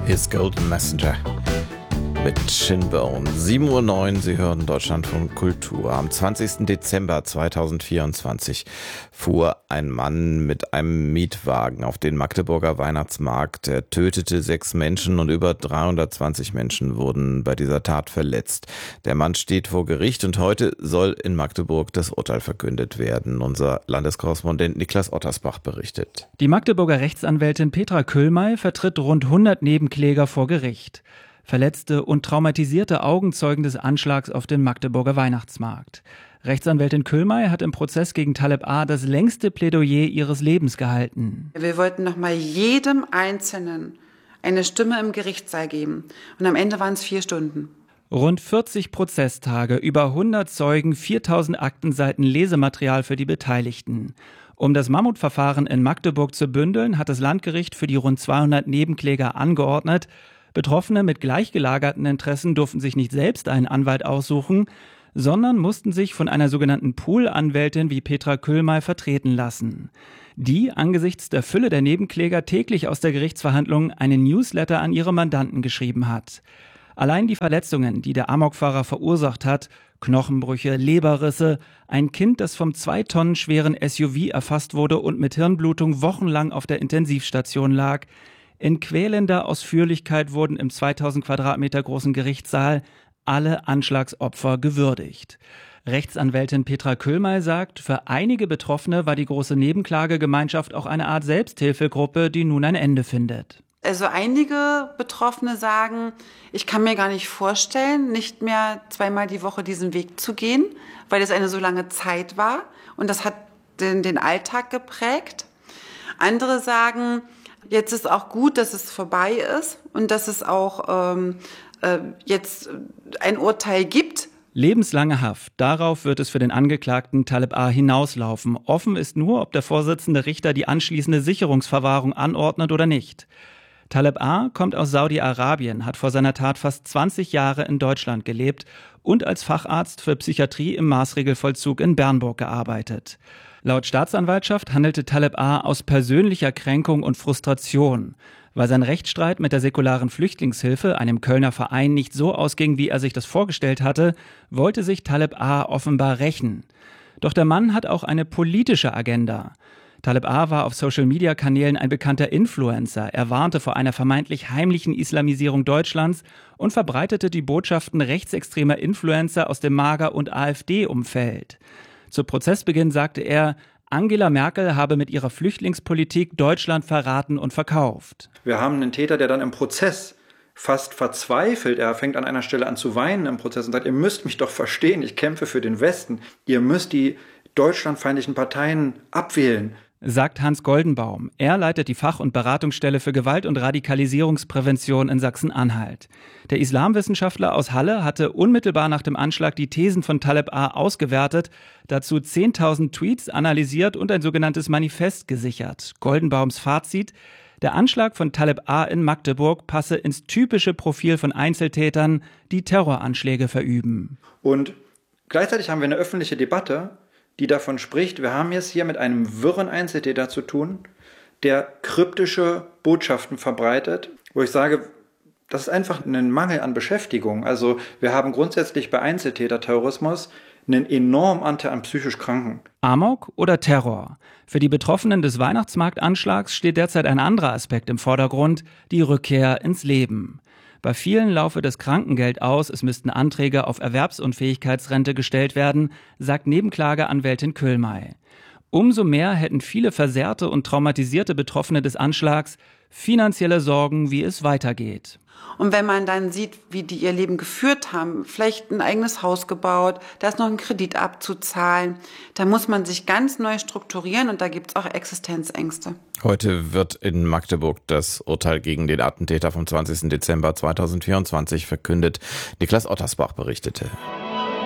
His Golden Messenger mit Shinbone. 7:09 Uhr, Sie hören Deutschlandfunk Kultur. Am 20. Dezember 2024 fuhr ein Mann mit einem Mietwagen auf den Magdeburger Weihnachtsmarkt. Er tötete 6 Menschen und über 320 Menschen wurden bei dieser Tat verletzt. Der Mann steht vor Gericht und heute soll in Magdeburg das Urteil verkündet werden. Unser Landeskorrespondent Niklas Ottersbach berichtet. Die Magdeburger Rechtsanwältin Petra Köhlmeier vertritt rund 100 Nebenkläger vor Gericht. Verletzte und traumatisierte Augenzeugen des Anschlags auf den Magdeburger Weihnachtsmarkt. Rechtsanwältin Köhlmeier hat im Prozess gegen Taleb A. das längste Plädoyer ihres Lebens gehalten. Wir wollten nochmal jedem Einzelnen eine Stimme im Gerichtssaal geben. Und am Ende waren es 4 Stunden. Rund 40 Prozesstage, über 100 Zeugen, 4000 Aktenseiten Lesematerial für die Beteiligten. Um das Mammutverfahren in Magdeburg zu bündeln, hat das Landgericht für die rund 200 Nebenkläger angeordnet, Betroffene mit gleichgelagerten Interessen durften sich nicht selbst einen Anwalt aussuchen, sondern mussten sich von einer sogenannten Pool-Anwältin wie Petra Köhlmeier vertreten lassen, die angesichts der Fülle der Nebenkläger täglich aus der Gerichtsverhandlung einen Newsletter an ihre Mandanten geschrieben hat. Allein die Verletzungen, die der Amokfahrer verursacht hat, Knochenbrüche, Leberrisse, ein Kind, das vom 2 Tonnen schweren SUV erfasst wurde und mit Hirnblutung wochenlang auf der Intensivstation lag, in quälender Ausführlichkeit wurden im 2000 Quadratmeter großen Gerichtssaal alle Anschlagsopfer gewürdigt. Rechtsanwältin Petra Köhlmeier sagt, für einige Betroffene war die große Nebenklagegemeinschaft auch eine Art Selbsthilfegruppe, die nun ein Ende findet. Also einige Betroffene sagen, ich kann mir gar nicht vorstellen, nicht mehr 2-mal die Woche diesen Weg zu gehen, weil es eine so lange Zeit war und das hat den Alltag geprägt. Andere sagen, jetzt ist auch gut, dass es vorbei ist und dass es auch jetzt ein Urteil gibt. Lebenslange Haft. Darauf wird es für den Angeklagten Taleb A. hinauslaufen. Offen ist nur, ob der Vorsitzende Richter die anschließende Sicherungsverwahrung anordnet oder nicht. Taleb A. kommt aus Saudi-Arabien, hat vor seiner Tat fast 20 Jahre in Deutschland gelebt und als Facharzt für Psychiatrie im Maßregelvollzug in Bernburg gearbeitet. Laut Staatsanwaltschaft handelte Taleb A. aus persönlicher Kränkung und Frustration. Weil sein Rechtsstreit mit der säkularen Flüchtlingshilfe, einem Kölner Verein, nicht so ausging, wie er sich das vorgestellt hatte, wollte sich Taleb A. offenbar rächen. Doch der Mann hat auch eine politische Agenda. Taleb A. war auf Social-Media-Kanälen ein bekannter Influencer. Er warnte vor einer vermeintlich heimlichen Islamisierung Deutschlands und verbreitete die Botschaften rechtsextremer Influencer aus dem Mager- und AfD-Umfeld. Zu Prozessbeginn sagte er, Angela Merkel habe mit ihrer Flüchtlingspolitik Deutschland verraten und verkauft. Wir haben einen Täter, der dann im Prozess fast verzweifelt, er fängt an einer Stelle an zu weinen im Prozess und sagt, ihr müsst mich doch verstehen, ich kämpfe für den Westen, ihr müsst die deutschlandfeindlichen Parteien abwählen. Sagt Hans Goldenbaum. Er leitet die Fach- und Beratungsstelle für Gewalt- und Radikalisierungsprävention in Sachsen-Anhalt. Der Islamwissenschaftler aus Halle hatte unmittelbar nach dem Anschlag die Thesen von Taleb A. ausgewertet, dazu 10.000 Tweets analysiert und ein sogenanntes Manifest gesichert. Goldenbaums Fazit: Der Anschlag von Taleb A. in Magdeburg passe ins typische Profil von Einzeltätern, die Terroranschläge verüben. Und gleichzeitig haben wir eine öffentliche Debatte, die davon spricht, wir haben es hier mit einem wirren Einzeltäter zu tun, der kryptische Botschaften verbreitet, wo ich sage, das ist einfach ein Mangel an Beschäftigung. Also wir haben grundsätzlich bei Einzeltäterterrorismus einen enormen Anteil an psychisch Kranken. Amok oder Terror? Für die Betroffenen des Weihnachtsmarktanschlags steht derzeit ein anderer Aspekt im Vordergrund, die Rückkehr ins Leben. Bei vielen laufe das Krankengeld aus, es müssten Anträge auf Erwerbsunfähigkeitsrente gestellt werden, sagt Nebenklageanwältin Köhlmeier. Umso mehr hätten viele versehrte und traumatisierte Betroffene des Anschlags finanzielle Sorgen, wie es weitergeht. Und wenn man dann sieht, wie die ihr Leben geführt haben, vielleicht ein eigenes Haus gebaut, da ist noch ein Kredit abzuzahlen, dann muss man sich ganz neu strukturieren und da gibt es auch Existenzängste. Heute wird in Magdeburg das Urteil gegen den Attentäter vom 20. Dezember 2024 verkündet. Niklas Ottersbach berichtete.